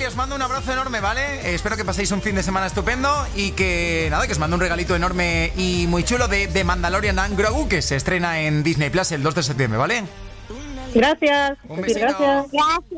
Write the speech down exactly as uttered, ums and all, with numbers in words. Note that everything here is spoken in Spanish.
que os mando un abrazo enorme, ¿vale? Eh, espero que paséis un fin de semana estupendo y que, nada, que os mando un regalito enorme y muy chulo de, de Mandalorian and Grogu, que se estrena en Disney Plus el dos de septiembre, ¿vale? Gracias. Un besito. Gracias. Gracias.